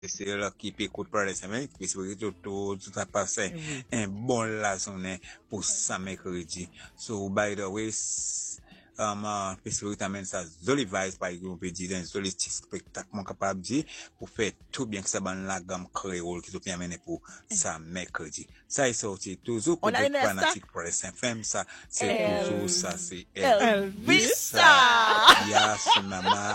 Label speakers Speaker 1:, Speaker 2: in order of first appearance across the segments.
Speaker 1: c'est là qui peut écouter par les semaines, qui peut tout a passé un bon la journée pour ça mercredi. So, by the way, Facebook amène ça, joli vibes, par exemple, on dire, un joli petit spectacle, mon capable de dire, pour faire tout bien que ça ban la gamme créole qui peut amener pour ça mercredi. Ça est sorti toujours pour le fanatique Press FM, ça, c'est toujours ça, c'est
Speaker 2: Elvisa.
Speaker 1: Ya, c'est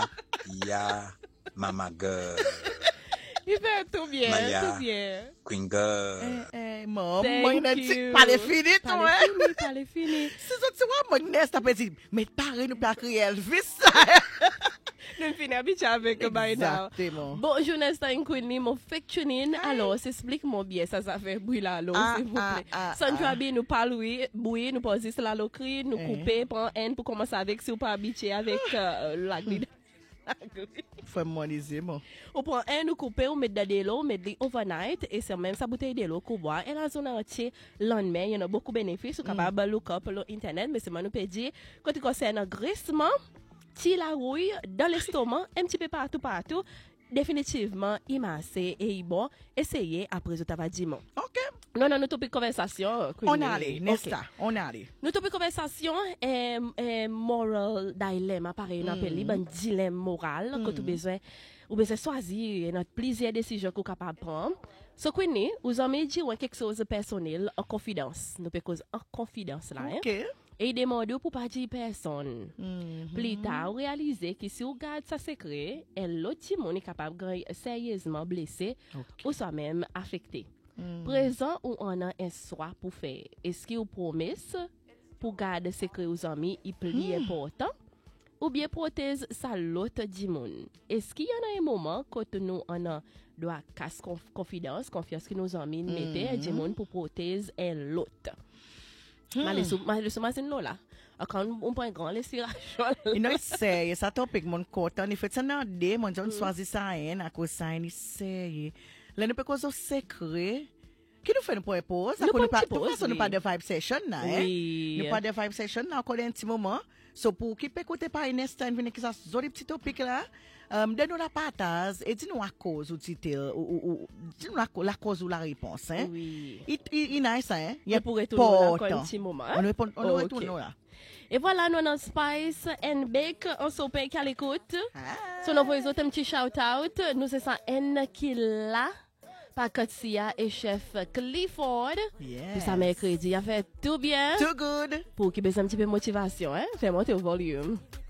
Speaker 1: ya, mama girl.
Speaker 2: Il fait tout bien,
Speaker 1: Maya,
Speaker 2: tout bien.
Speaker 1: Queen girl.
Speaker 2: Maman,
Speaker 3: pas les fini, toi.
Speaker 2: Pas les fini.
Speaker 3: Si tu vois, mon nest, t'as pas dit, mais pareil, nous pas crier Elvis.
Speaker 2: Nous finissons habitués avec Baïda.
Speaker 3: Exactement.
Speaker 2: Bonjour, Nesta Inquini, mon fectionine. Alors, explique-moi bien, ça fait bruit là, s'il vous plaît. Sandra B, nous parlons, bouillir, nous posons la locrie, nous couper, prendre N pour commencer avec, si vous pas habitué avec la glide.
Speaker 3: Faut m'oniser, moi.
Speaker 2: On prend un, nous couper, on met de l'eau, on met de overnight, et c'est même sa bouteille de l'eau qu'on boit. Et la zone entière, lendemain, il y en a beaucoup de bénéfices, on est capable de look up sur Internet, mais c'est moi nous peut dire, quand il concerne graissement, la rouille dans l'estomac, un petit peu partout, définitivement, il m'a assez et bon, essayez après je t'avais dit mon.
Speaker 3: OK.
Speaker 2: Non, nous topic conversation.
Speaker 3: On allait, Nesta, on allait.
Speaker 2: Nous topic conversation moral dilemma, pareil, on appelle un dilemme moral que tu besoin choisir notre plaisir décision qu'on capable prendre. So Queenie, vous avez dit quelque chose de personnel en confidence. Nous peut cause en confidence là,
Speaker 3: OK.
Speaker 2: Et demande pour pas dire personne. Plus tard, réaliser que si vous gardez ça secret, l'autre monde est capable de sérieusement blessé ou soit même affecté. Présent ou on a un choix pour faire. Est-ce que vous promettez pour garder secret aux amis est plus important ou bien prothèse ça l'autre du monde? Est-ce qu'il y en a un moment quand nous on a doit casser confiance que nos amis mettaient du monde pour prothèse et l'autre? Malheureusement, là. Quand on prend un grand laissage.
Speaker 3: You know, c'est ça topic mon content. Il fait ça dans des mon John choisit ça à cause ça il c'est. Là nous peut cause secret. Qui nous fait une pause? Ça nous pas de vibe session là,
Speaker 2: oui.
Speaker 3: Nous pas de vibe session là encore un petit moment. So pour qui peut écouter pas une instant venir que ça joli petit topic là. Donne-nous la partage et dis-nous la cause ou dis-nous la cause ou la réponse, hein?
Speaker 2: Oui.
Speaker 3: Il nice, hein?
Speaker 2: Il y a pour retourner là un petit moment.
Speaker 3: On retourne là.
Speaker 2: Et voilà, nous avons Spice and Bake, on s'en paye qu'à l'écoute. Si on envoie un petit shout-out, nous c'est ça N qui là, par Katsia et chef Clifford. Pour ça mercredi, il a fait tout bien.
Speaker 3: Too good.
Speaker 2: Pour qu'il ait un petit peu de motivation, hein? Fais monter au volume.